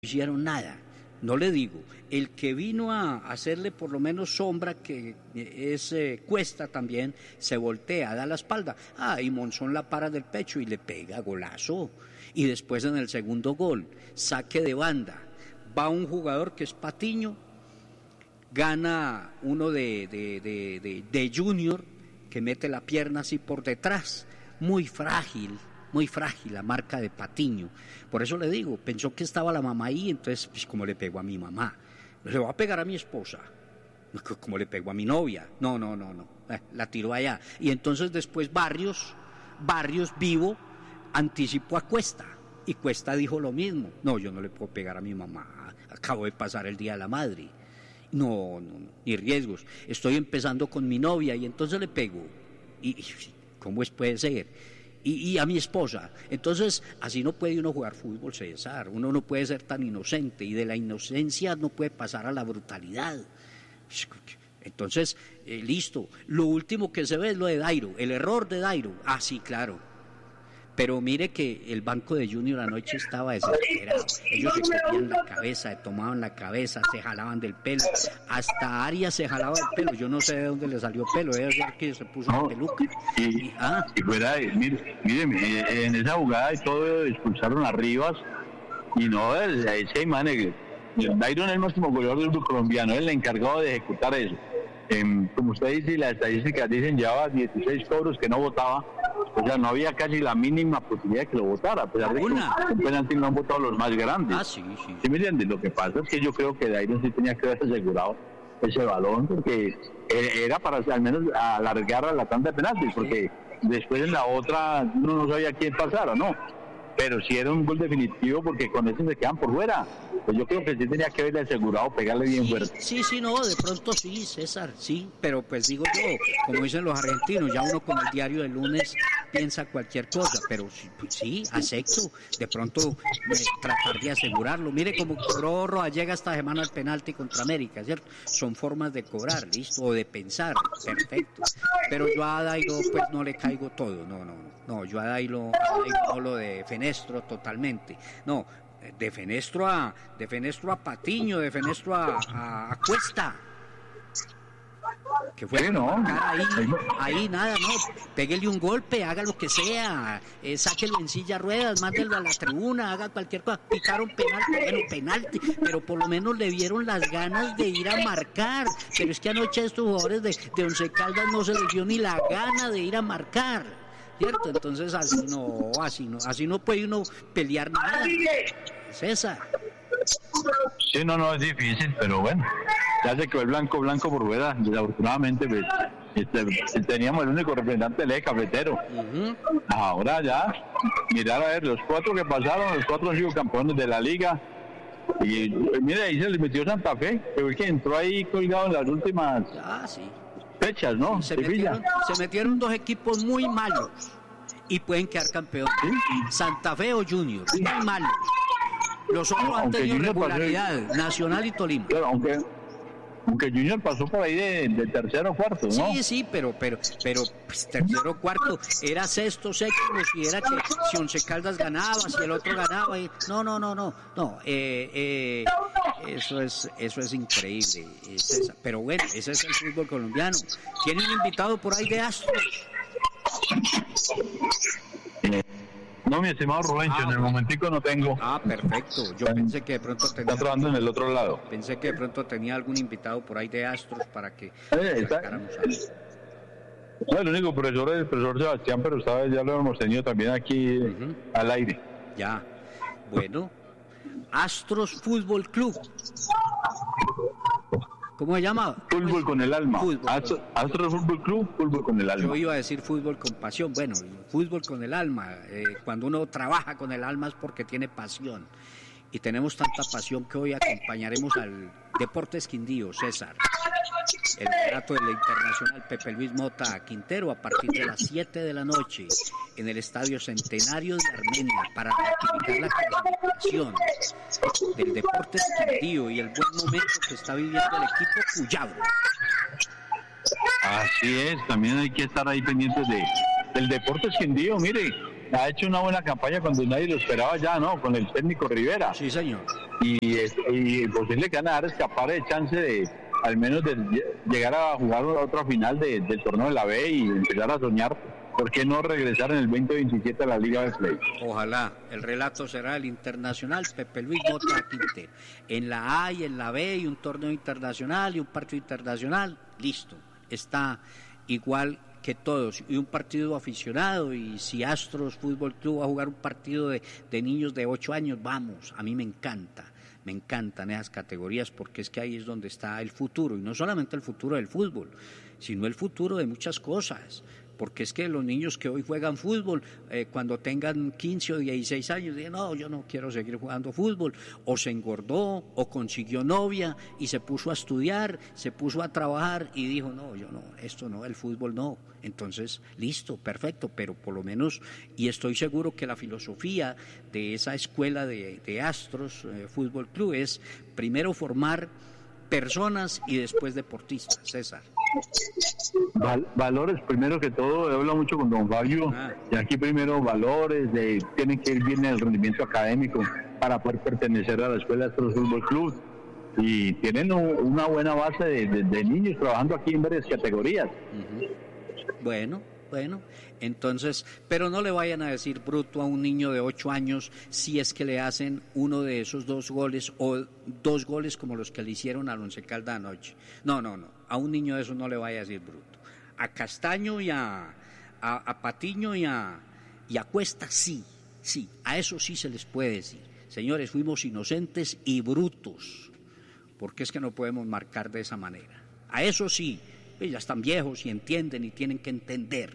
hicieron nada. No le digo, el que vino a hacerle por lo menos sombra, que es Cuesta también, se voltea, da la espalda. Y Monzón la para del pecho y le pega golazo. Y después en el segundo gol, saque de banda, va un jugador que es Patiño, gana uno de Junior, que mete la pierna así por detrás, muy frágil la marca de Patiño. Por eso le digo, pensó que estaba la mamá ahí, entonces, pues, como le pegó a mi mamá, le va a pegar a mi esposa, como le pegó a mi novia, no, la tiró allá. Y entonces después Barrios vivo, anticipó a Cuesta, y Cuesta dijo lo mismo, no, yo no le puedo pegar a mi mamá, acabo de pasar el Día de la Madre, no, ni riesgos, estoy empezando con mi novia, y entonces le pego, y ¿cómo puede ser? Y a mi esposa. Entonces, así no puede uno jugar fútbol, César. Uno no puede ser tan inocente, y de la inocencia no puede pasar a la brutalidad. Entonces, listo. Lo último que se ve es lo de Dairo, el error de Dairo. Sí, claro. Pero mire que el banco de Junior anoche estaba desesperado. Ellos se cogían la cabeza, se tomaban la cabeza, se jalaban del pelo. Hasta Arias se jalaba del pelo. Yo no sé de dónde le salió pelo, debe ser que se puso una peluca. Y fuera, mire, en esa jugada y todo expulsaron a Rivas. Y no, ese man, Dairo es el máximo goleador del fútbol colombiano, es el encargado de ejecutar eso. Como usted dice, y las estadísticas dicen, llevaba 16 cobros que no votaba. O sea, no había casi la mínima posibilidad de que lo votara, a pesar de que un penalti no han votado los más grandes. Sí. ¿Sí me entiendes? Lo que pasa es que yo creo que Dairo sí tenía que haber asegurado ese balón, porque era para al menos alargar a la tanda de penaltis, porque después en la otra uno no sabía quién pasara, ¿no? Pero sí era un gol definitivo, porque con ese se quedan por fuera. Pues yo creo que sí tenía que haberle asegurado pegarle bien fuerte. Sí, no, de pronto sí, César, sí, pero pues digo yo, como dicen los argentinos, ya uno con el diario del lunes piensa cualquier cosa, pero pues sí, acepto, de pronto tratar de asegurarlo. Mire cómo cobró Rodallega esta semana el penalti contra América, ¿cierto? Son formas de cobrar, listo, o de pensar, perfecto. Pero yo a Dairo pues no le caigo todo, no, yo a Dairo no lo de Fenestro totalmente, no. De Fenestro a Patiño, de Fenestro a Cuesta, que fue ahí nada, no, péguele un golpe, haga lo que sea, sáquelo en silla de ruedas, mándelo a la tribuna, haga cualquier cosa. Picaron penalti, pero por lo menos le vieron las ganas de ir a marcar. Pero es que anoche a estos jugadores de Once Caldas no se les dio ni la gana de ir a marcar, ¿cierto? Entonces así no puede uno pelear nada, César. Sí, no, es difícil, pero bueno, ya se quedó el blanco por fuera, desafortunadamente, pues, teníamos el único representante del eje cafetero. Ahora ya, mirar a ver, los 4 que pasaron, los 4 han sido campeones de la liga, y mire, ahí se les metió Santa Fe, que fue el que entró ahí colgado en las últimas fechas, ¿no? Se metieron 2 equipos muy malos y pueden quedar campeones. Santa Fe o Junior, muy malos. Los otros han tenido regularidad, Nacional y Tolima. Claro, aunque Junior pasó por ahí de tercero o cuarto, ¿no? Sí, pero pues, tercero o cuarto, era sexto, séptimo, si era que si Once Caldas ganaba, si el otro ganaba, no, eso es increíble, pero bueno, ese es el fútbol colombiano. ¿Tiene un invitado por ahí de Astros? No, mi estimado Rubencho, en el momentico no tengo. Perfecto. Yo pensé que de pronto tenía... Está trabajando en el otro lado. Pensé que de pronto tenía algún invitado por ahí de Astros para que... No, el único profesor es el profesor Sebastián, pero esta vez ya lo hemos tenido también aquí al aire. Ya. Bueno. Astros Fútbol Club. ¿Cómo se llama? Fútbol con el alma. Astros Fútbol Club, fútbol con el alma. Yo iba a decir fútbol con pasión. Bueno, fútbol con el alma. Cuando uno trabaja con el alma es porque tiene pasión. Y tenemos tanta pasión que hoy acompañaremos al Deportes Quindío, César. El relato del internacional Pepe Luis Mota Quintero a partir de las 7 de la noche en el Estadio Centenario de Armenia para ratificar la clasificación del Deportes Quindío y el buen momento que está viviendo el equipo cuyabro. Así es, también hay que estar ahí pendientes del Deportes Quindío. Mire, ha hecho una buena campaña cuando nadie lo esperaba ya, ¿no? Con el técnico Rivera. Sí, señor. y posible que van a dar escapar de chance de al menos de llegar a jugar otra final del torneo de la B y empezar a soñar, ¿por qué no regresar en el 2027 a la Liga de Play? Ojalá. El relato será el Internacional Pepe Luis Mota Quintero. En la A y en la B y un torneo internacional y un partido internacional, listo. Está igual que todos, y un partido aficionado, y si Astros Fútbol Club va a jugar un partido de niños de 8 años, vamos, a mí me encantan esas categorías, porque es que ahí es donde está el futuro, y no solamente el futuro del fútbol, sino el futuro de muchas cosas, porque es que los niños que hoy juegan fútbol, cuando tengan 15 o 16 años, dicen, no, yo no quiero seguir jugando fútbol, o se engordó, o consiguió novia, y se puso a estudiar, se puso a trabajar, y dijo, no, yo no, esto no, el fútbol no. Entonces, listo, perfecto, pero por lo menos, y estoy seguro que la filosofía de esa escuela de Astros Fútbol Club es primero formar personas y después deportistas, César. Valores, primero que todo, he hablado mucho con don Fabio, y aquí primero valores, tienen que ir bien en el rendimiento académico para poder pertenecer a la escuela Astros Fútbol Club, y tienen una buena base de niños trabajando aquí en varias categorías. Bueno, entonces, pero no le vayan a decir bruto a un niño de 8 años si es que le hacen uno de esos 2 goles o 2 goles como los que le hicieron al Once Caldas anoche. No, a un niño de esos no le vaya a decir bruto. A Castaño y a Patiño y a Cuesta sí, a eso sí se les puede decir. Señores, fuimos inocentes y brutos, porque es que no podemos marcar de esa manera. A eso sí. Ya están viejos y entienden y tienen que entender.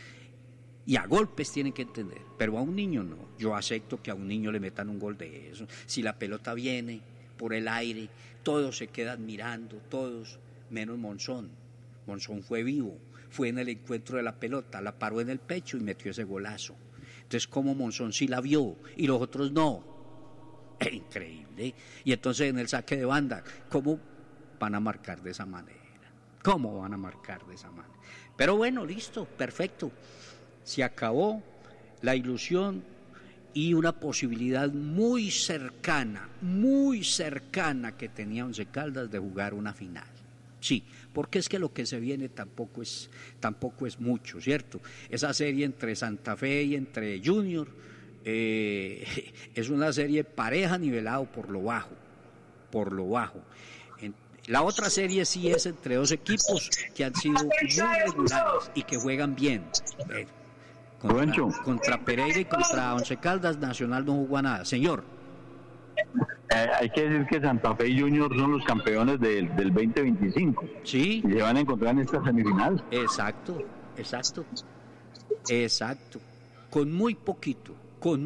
Y a golpes tienen que entender. Pero a un niño no. Yo acepto que a un niño le metan un gol de eso. Si la pelota viene por el aire, todos se quedan mirando, todos, menos Monzón. Monzón fue vivo, fue en el encuentro de la pelota, la paró en el pecho y metió ese golazo. Entonces, ¿cómo Monzón sí la vio y los otros no? Es increíble. Y entonces en el saque de banda, ¿cómo van a marcar de esa manera? ¿Cómo van a marcar de esa manera? Pero bueno, listo, perfecto. Se acabó la ilusión y una posibilidad muy cercana que tenía Once Caldas de jugar una final. Sí, porque es que lo que se viene tampoco es mucho, ¿cierto? Esa serie entre Santa Fe y entre Junior es una serie pareja nivelado por lo bajo. La otra serie sí es entre 2 equipos que han sido muy regulares y que juegan bien. Contra Pereira y contra Once Caldas, Nacional no jugó nada. Señor. Hay que decir que Santa Fe y Junior son los campeones del 2025. Sí. Y se van a encontrar en esta semifinal. Exacto. Con muy poquito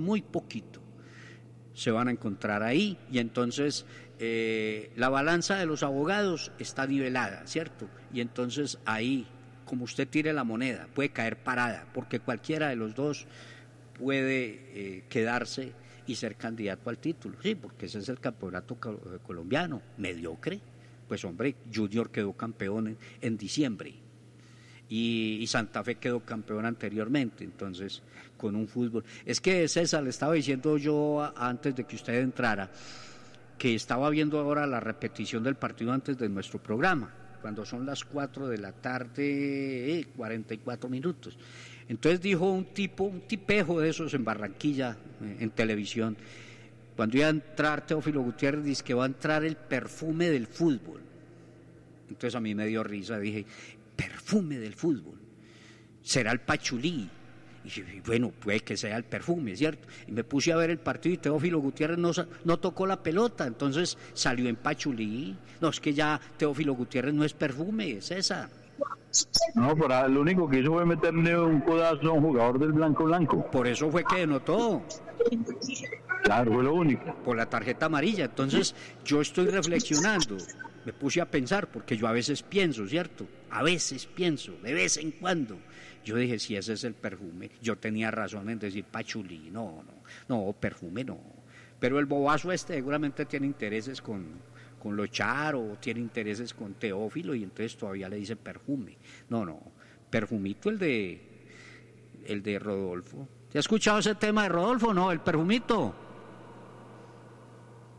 se van a encontrar ahí, y entonces la balanza de los abogados está nivelada, ¿cierto? Y entonces ahí, como usted tire la moneda, puede caer parada, porque cualquiera de los dos puede quedarse y ser candidato al título. Sí, porque ese es el campeonato colombiano, mediocre. Pues hombre, Junior quedó campeón en diciembre. Y Santa Fe quedó campeón anteriormente, entonces con un fútbol. Es que César, le estaba diciendo yo antes de que usted entrara, que estaba viendo ahora la repetición del partido antes de nuestro programa, cuando son las 4 de la tarde, 44 minutos. Entonces dijo un tipejo de esos en Barranquilla, en televisión, cuando iba a entrar Teófilo Gutiérrez, dice que va a entrar el perfume del fútbol. Entonces a mí me dio risa, dije, perfume del fútbol, será el Pachulí. Y bueno, puede que sea el perfume, ¿cierto? Y me puse a ver el partido y Teófilo Gutiérrez no tocó la pelota, entonces salió en Pachulí. No, es que ya Teófilo Gutiérrez no es perfume, es esa. No, pero lo único que hizo fue meterle un codazo a un jugador del Blanco. Por eso fue que denotó. Claro, fue lo único. Por la tarjeta amarilla. Entonces yo estoy reflexionando, me puse a pensar, porque yo a veces pienso, ¿cierto? A veces pienso, de vez en cuando. Yo dije, si ese es el perfume, yo tenía razón en decir Pachulí, no, perfume no. Pero el bobazo seguramente tiene intereses con los Charo, tiene intereses con Teófilo, y entonces todavía le dice perfume. No, perfumito el de Rodolfo. ¿Te has escuchado ese tema de Rodolfo? No, el perfumito.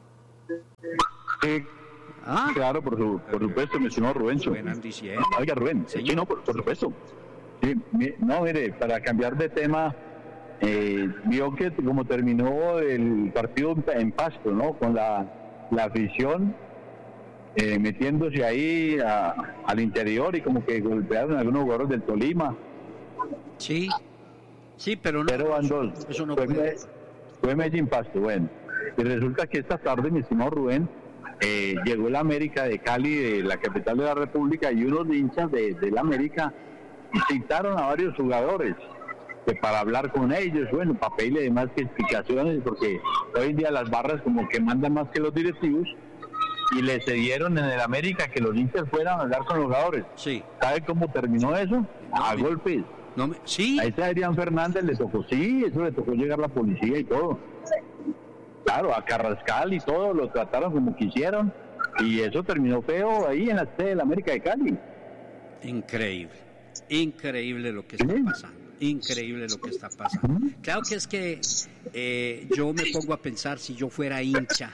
Sí, claro, por supuesto, mi estimado Rubencho. Oiga, Rubén, sí, no, por supuesto. Sí, no, mire, para cambiar de tema, vio que como terminó el partido en Pasto, ¿no? Con la afición metiéndose ahí al interior y como que golpearon a algunos jugadores del Tolima. Sí, pero no. Pero eso no fue Medellín Pasto, bueno. Y resulta que esta tarde, mi estimado Rubén, llegó la América de Cali, de la capital de la República, y unos hinchas de la América citaron a varios jugadores para hablar con ellos, bueno, para pedirle demás que explicaciones, porque hoy en día las barras como que mandan más que los directivos, y le cedieron en el América que los hinchas fueran a hablar con los jugadores. Sí. ¿Sabe cómo terminó eso? A golpes. Sí. A ese Adrián Fernández le tocó llegar la policía y todo. Claro, a Carrascal y todo, lo trataron como quisieron, y eso terminó feo ahí en la sede de la América de Cali. Increíble lo que está pasando. Increíble lo que está pasando. Claro que es que yo me pongo a pensar, si yo fuera hincha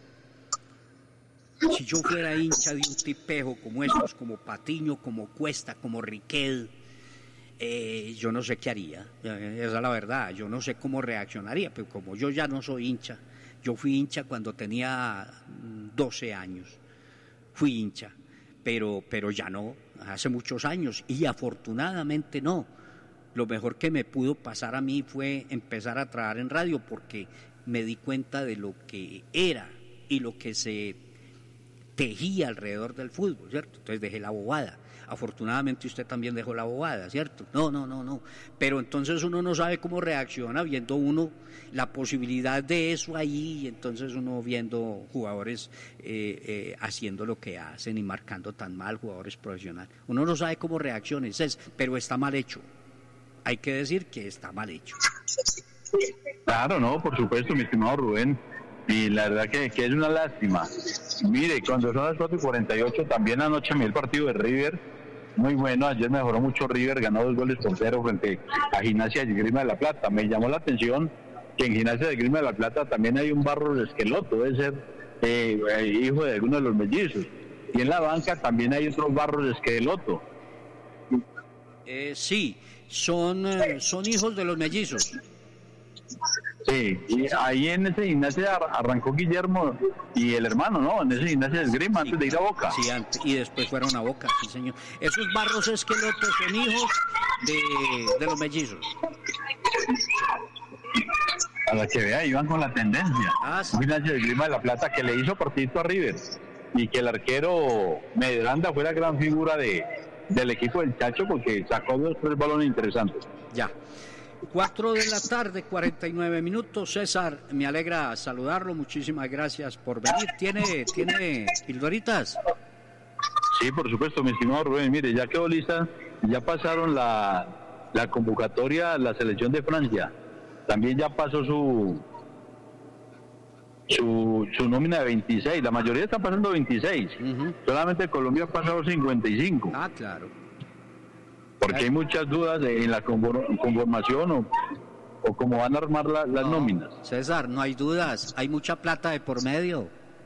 de un tipejo como estos, como Patiño, como Cuesta, como Riquel, yo no sé qué haría. Esa es la verdad. Yo no sé cómo reaccionaría, pero como yo ya no soy hincha, yo fui hincha cuando tenía 12 años, fui hincha, pero ya no, hace muchos años, y afortunadamente no. Lo mejor que me pudo pasar a mí fue empezar a trabajar en radio, porque me di cuenta de lo que era y lo que se tejía alrededor del fútbol, ¿cierto? Entonces dejé la bobada. Afortunadamente usted también dejó la bobada, ¿cierto? No. Pero entonces uno no sabe cómo reacciona viendo uno la posibilidad de eso ahí, y entonces uno viendo jugadores haciendo lo que hacen y marcando tan mal, jugadores profesionales. Uno no sabe cómo reacciona, pero está mal hecho. Hay que decir que está mal hecho. Claro, no, por supuesto, mi estimado Rubén. Y la verdad que es una lástima. Mire, cuando son las 4:48, también anoche me vi el partido de River, muy bueno. Ayer mejoró mucho River, ganó 2-0 frente a Gimnasia de Grima de la Plata. Me llamó la atención que en Gimnasia de Grima de la Plata también hay un Barros Esqueloto, debe ser hijo de alguno de los mellizos. Y en la banca también hay otros Barros Esqueloto. Sí, son hijos de los mellizos. Sí, y ahí en ese gimnasio arrancó Guillermo y el hermano, ¿no? En ese gimnasio de esgrima, antes de ir a Boca. Sí, y después fueron a Boca, sí, señor. Esos Barros Esquelotos son hijos de los mellizos. A la que vea, iban con la tendencia. Sí. Un gimnasio de esgrima de la Plata que le hizo partidito a River, y que el arquero Medranda fue la gran figura del equipo del Chacho, porque sacó 2-3 balones interesantes. Ya. 4 de la tarde, 49 minutos. César, me alegra saludarlo. Muchísimas gracias por venir. ¿Tiene pildoritas? Sí, por supuesto, mi estimado Rubén. Mire, ya quedó lista. Ya pasaron la convocatoria a la selección de Francia. También ya pasó su nómina de 26. La mayoría está pasando 26. Solamente Colombia ha pasado 55. Ah, claro. Porque hay muchas dudas en la conformación o cómo van a armar las nóminas. César, no hay dudas, hay mucha plata de por medio.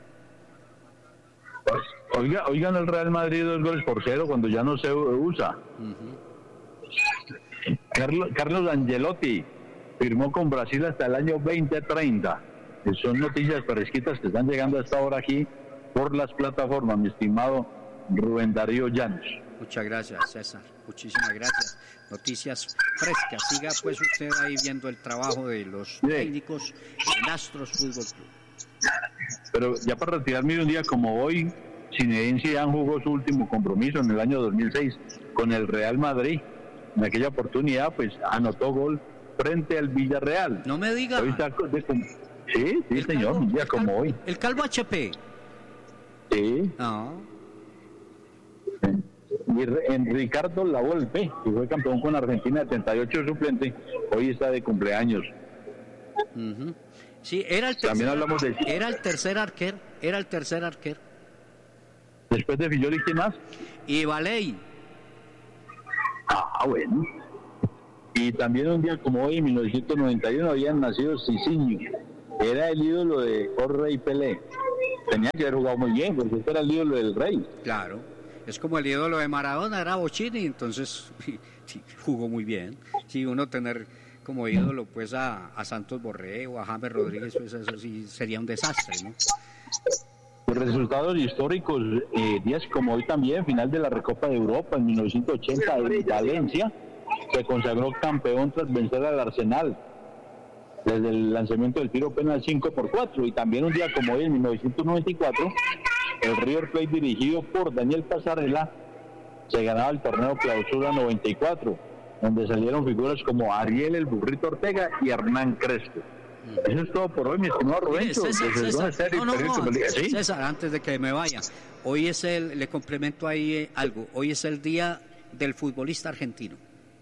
Oigan el Real Madrid 2-0 cuando ya no se usa. Carlos Ancelotti firmó con Brasil hasta el año 2030. Son noticias fresquitas que están llegando a esta hora aquí por las plataformas, mi estimado Rubén Darío Llanos. Muchas gracias, César. Muchísimas gracias. Noticias frescas. Siga pues usted ahí viendo el trabajo de los técnicos en Astros Fútbol Club. Pero ya para retirarme de un día como hoy, Zinedine Zidane jugó su último compromiso en el año 2006 con el Real Madrid. En aquella oportunidad, pues anotó gol frente al Villarreal. No me diga. Sí, señor, un día como hoy. ¿El Calvo HP? Sí. No. Y en Ricardo Lavolpe, que fue campeón con Argentina de 78 suplente, hoy está de cumpleaños. Sí, era el tercer, también hablamos de... era el tercer arquero. Después de Fillol, ¿y quién más? Y Valey. Bueno. Y también un día como hoy, en 1991, habían nacido Cicinho. Era el ídolo de Jorge y Pelé. tenía que haber jugado muy bien, porque este era el ídolo del Rey. Claro, es como el ídolo de Maradona, era Bocini, entonces sí, jugó muy bien. Si uno tener como ídolo pues a Santos Borré o a James Rodríguez, pues eso sí sería un desastre, ¿no? Pues resultados históricos, días como hoy también, final de la Recopa de Europa en 1980 en Valencia, se consagró campeón tras vencer al Arsenal desde el lanzamiento del tiro penal 5-4, y también un día como hoy en 1994 el River Plate dirigido por Daniel Pasarela se ganaba el torneo Clausura 94, donde salieron figuras como Ariel el Burrito Ortega y Hernán Crespo. Eso es todo por hoy, mi estimado Rubén. César, antes de que me vaya, hoy es le complemento ahí algo, hoy es el día del futbolista argentino.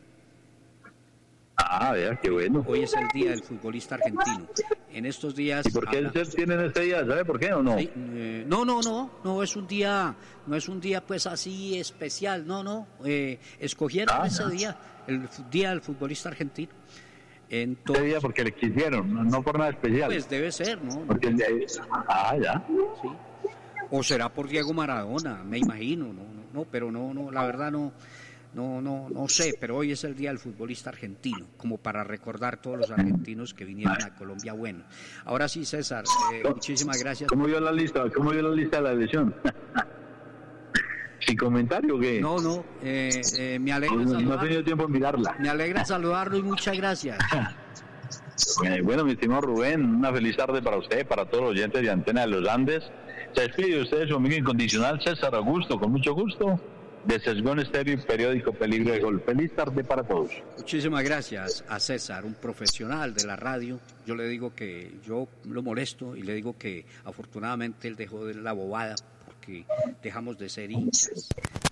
Ah, vea, qué bueno. Hoy es el día del futbolista argentino. En estos días... ¿Y por qué tienen este día? ¿Sabe por qué o no? Sí, no es un día, pues así especial, escogieron ese día, el día del futbolista argentino. Entonces, ese día porque le quisieron, no por nada especial. Pues debe ser, ¿no? Porque ya. Sí. O será por Diego Maradona, me imagino, pero la verdad no sé, pero hoy es el día del futbolista argentino, como para recordar todos los argentinos que vinieron a Colombia. Bueno, ahora sí, César, muchísimas gracias. ¿Cómo vio la lista de la elección? ¿Sin comentario o qué? No, me alegra saludarlo. No he tenido tiempo de mirarla. Me alegra saludarlo y muchas gracias. Bueno, mi estimado Rubén, una feliz tarde para usted, para todos los oyentes de Antena de los Andes. Se despide de ustedes su amigo incondicional César Augusto, con mucho gusto, de Sesgón Estéreo y Periódico Peligro de Gol. Feliz tarde para todos. Muchísimas gracias a César, un profesional de la radio. Yo le digo que yo lo molesto y le digo que afortunadamente él dejó de la bobada, porque dejamos de ser hinchas,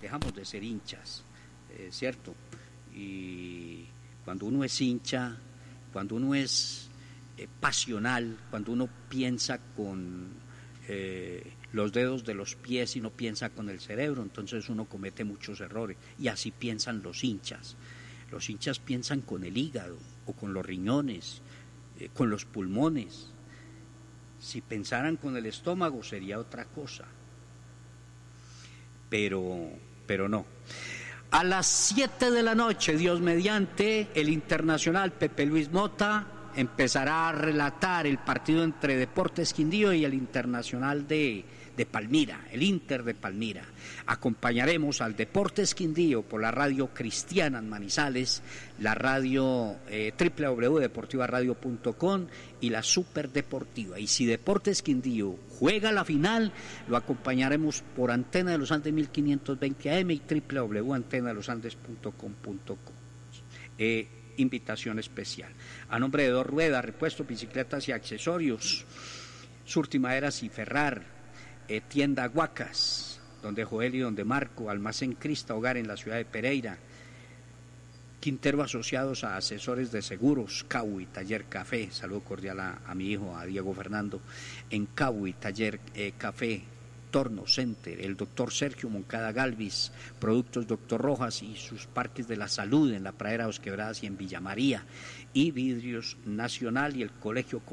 ¿cierto? Y cuando uno es hincha, cuando uno es pasional, cuando uno piensa con los dedos de los pies y no piensa con el cerebro, entonces uno comete muchos errores, y así piensan los hinchas. Los hinchas piensan con el hígado o con los riñones, con los pulmones. Si pensaran con el estómago sería otra cosa, pero no. A las 7 de la noche, Dios mediante, el internacional Pepe Luis Mota empezará a relatar el partido entre Deportes Quindío y el Internacional de Palmira, el Inter de Palmira. Acompañaremos al Deportes Quindío por la radio cristiana en Manizales, la radio www.deportivaradio.com y la Superdeportiva. Y si Deportes Quindío juega la final, lo acompañaremos por Antena de los Andes 1520 AM y www.antenadalosandes.com.co. Invitación especial. A nombre de Dos Ruedas, repuestos, bicicletas y accesorios, Surtimaderas y Ferrar, Tienda Huacas, donde Joel y donde Marco, Almacén Crista Hogar en la ciudad de Pereira, Quintero Asociados a Asesores de Seguros, Caui Taller Café, saludo cordial a mi hijo, a Diego Fernando, en Caui Taller Café, Torno Center, el doctor Sergio Moncada Galvis, Productos Doctor Rojas y sus parques de la salud en la Pradera de Los Quebradas y en Villa María, y Vidrios Nacional y el Colegio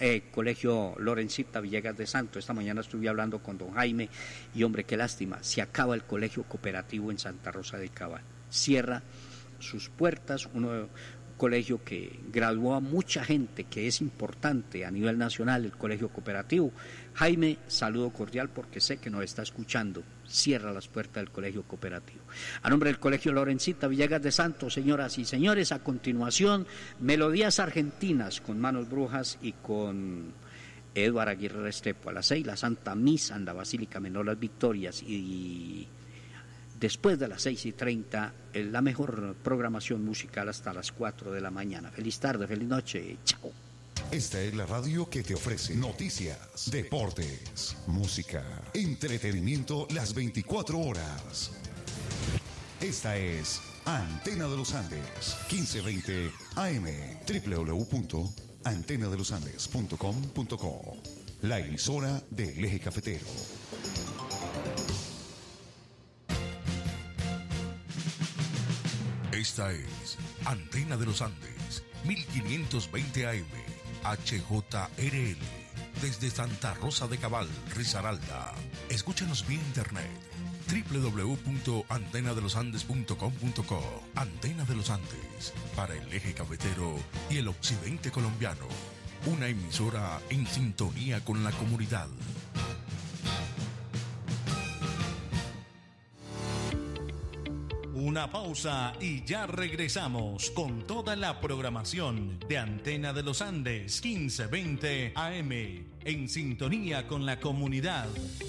Lorencita Villegas de Santo. Esta mañana estuve hablando con don Jaime y hombre, qué lástima, se acaba el Colegio Cooperativo en Santa Rosa de Cabal, cierra sus puertas, un colegio que graduó a mucha gente, que es importante a nivel nacional, el Colegio Cooperativo. Jaime, saludo cordial porque sé que nos está escuchando. Cierra las puertas del Colegio Cooperativo. A nombre del Colegio Lorencita Villegas de Santos, señoras y señores, a continuación, Melodías Argentinas con Manos Brujas y con Eduardo Aguirre Restrepo. A las 6, la Santa Misa en la Basílica Menor Las Victorias, y después de las 6:30, la mejor programación musical hasta las 4 de la mañana. Feliz tarde, feliz noche, chao. Esta es la radio que te ofrece noticias, deportes, música, entretenimiento las 24 horas. Esta es Antena de los Andes, 1520 AM, www.antenadelosandes.com.co, la emisora del Eje Cafetero. Esta es Antena de los Andes, 1520 AM, HJRL, desde Santa Rosa de Cabal, Risaralda. Escúchanos vía internet www.antenadelosandes.com.co. Antena de los Andes, para el eje cafetero y el occidente colombiano. Una emisora en sintonía con la comunidad. Una pausa y ya regresamos con toda la programación de Antena de los Andes 1520 AM, en sintonía con la comunidad.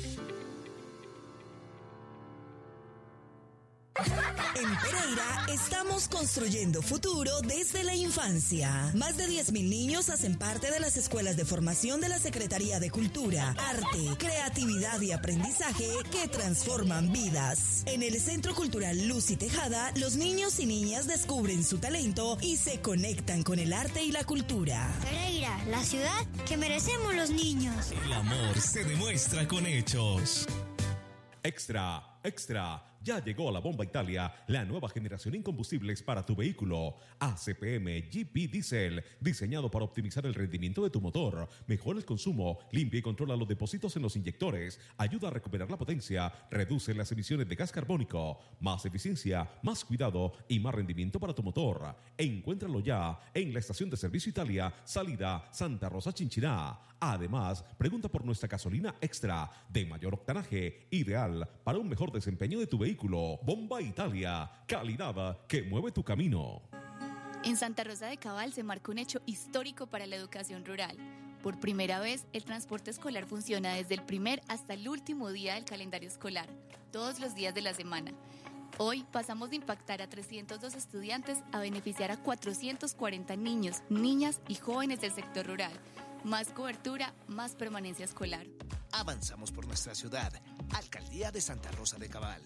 En Pereira estamos construyendo futuro desde la infancia. Más de 10.000 niños hacen parte de las escuelas de formación de la Secretaría de Cultura, Arte, Creatividad y Aprendizaje que transforman vidas. En el Centro Cultural Luz y Tejada, los niños y niñas descubren su talento y se conectan con el arte y la cultura. Pereira, la ciudad que merecemos los niños. El amor se demuestra con hechos. Extra, extra. Ya llegó la Bomba Italia, la nueva generación en combustibles para tu vehículo. ACPM GP Diesel, diseñado para optimizar el rendimiento de tu motor, mejora el consumo, limpia y controla los depósitos en los inyectores, ayuda a recuperar la potencia, reduce las emisiones de gas carbónico, más eficiencia, más cuidado y más rendimiento para tu motor. Encuéntralo ya en la estación de servicio Italia, salida Santa Rosa Chinchiná. Además, pregunta por nuestra gasolina extra de mayor octanaje, ideal para un mejor desempeño de tu vehículo. Bomba Italia, calidad que mueve tu camino. En Santa Rosa de Cabal se marcó un hecho histórico para la educación rural. Por primera vez, el transporte escolar funciona desde el primer hasta el último día del calendario escolar, todos los días de la semana. Hoy pasamos de impactar a 302 estudiantes a beneficiar a 440 niños, niñas y jóvenes del sector rural. Más cobertura, más permanencia escolar. Avanzamos por nuestra ciudad. Alcaldía de Santa Rosa de Cabal.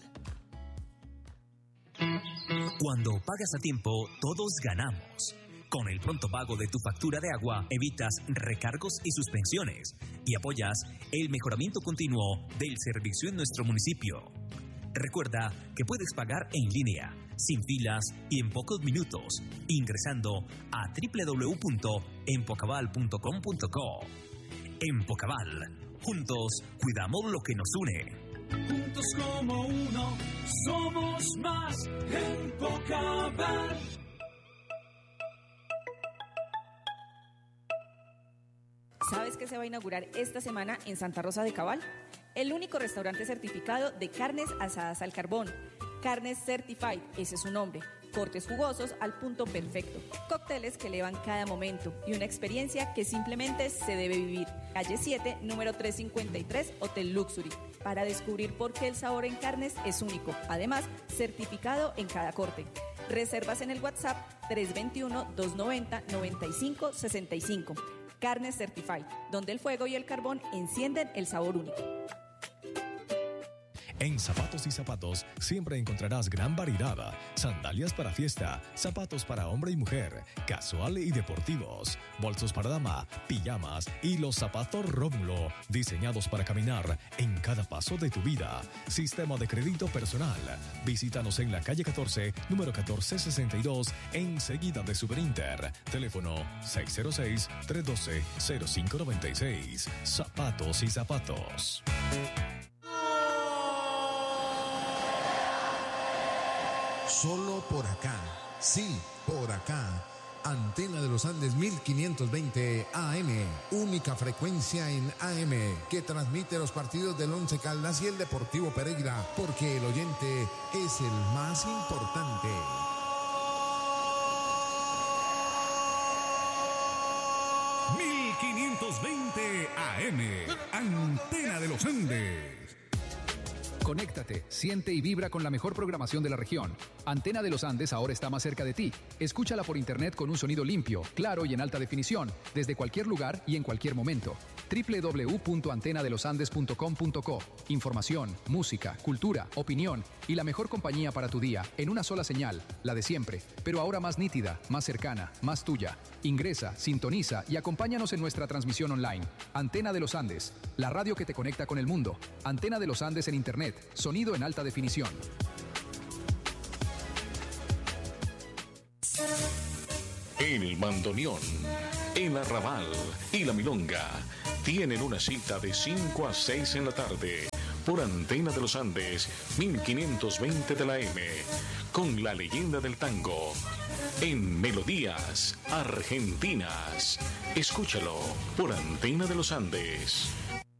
Cuando pagas a tiempo, todos ganamos. Con el pronto pago de tu factura de agua, evitas recargos y suspensiones y apoyas el mejoramiento continuo del servicio en nuestro municipio. Recuerda que puedes pagar en línea, sin filas y en pocos minutos, ingresando a www.empocabal.com.co. Empocabal, juntos cuidamos lo que nos une. Juntos como uno, somos más Empocabal. ¿Sabes qué se va a inaugurar esta semana en Santa Rosa de Cabal? El único restaurante certificado de carnes asadas al carbón. Carnes Certified, ese es su nombre. Cortes jugosos al punto perfecto. Cócteles que elevan cada momento y una experiencia que simplemente se debe vivir. Calle 7, número 353, Hotel Luxury. Para descubrir por qué el sabor en carnes es único. Además, certificado en cada corte. Reservas en el WhatsApp 321-290-9565. Carnes Certified, donde el fuego y el carbón encienden el sabor único. En Zapatos y Zapatos siempre encontrarás gran variedad. Sandalias para fiesta, zapatos para hombre y mujer, casual y deportivos, bolsos para dama, pijamas y los zapatos Rómulo, diseñados para caminar en cada paso de tu vida. Sistema de crédito personal. Visítanos en la calle 14, número 1462, enseguida de Superinter. Teléfono 606-312-0596. Zapatos y Zapatos. Solo por acá, sí, por acá. Antena de los Andes 1520 AM, única frecuencia en AM que transmite los partidos del Once Caldas y el Deportivo Pereira, porque el oyente es el más importante. ...1520 AM, Antena de los Andes. Conéctate, siente y vibra con la mejor programación de la región. Antena de los Andes ahora está más cerca de ti. Escúchala por internet con un sonido limpio, claro y en alta definición, desde cualquier lugar y en cualquier momento. www.antenadelosandes.com.co. Información, música, cultura, opinión y la mejor compañía para tu día en una sola señal, la de siempre, pero ahora más nítida, más cercana, más tuya. Ingresa, sintoniza y acompáñanos en nuestra transmisión online. Antena de los Andes, la radio que te conecta con el mundo. Antena de los Andes en internet. Sonido en alta definición. El bandoneón, el arrabal y la milonga tienen una cita de 5 a 6 en la tarde por Antena de los Andes, 1520 de la M, con la leyenda del tango en Melodías Argentinas. Escúchalo por Antena de los Andes.